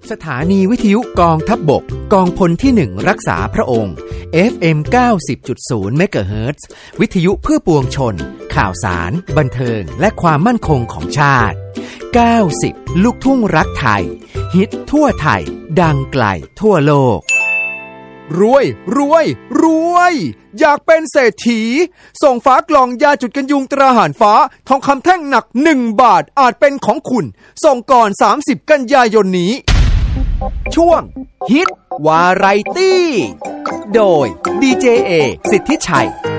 สถานีวิทยุกองทัพบกกองพลที่1รักษาพระองค์ FM 90.0 เมกะเฮิรตซ์วิทยุเพื่อปวงชนข่าวสารบันเทิงและความมั่นคงของชาติ90ลูกทุ่งรักไทยฮิตทั่วไทยดังไกลทั่วโลกรวยอยากเป็นเศรษฐีส่งฝากล่องยาจุดกันยุงตราหารฟ้าทองคำแท่งหนัก1 บาทอาจเป็นของคุณส่งก่อน30 กันยายนนี้ช่วงฮิตวาไรตี้โดยดีเจเอสิทธิชัย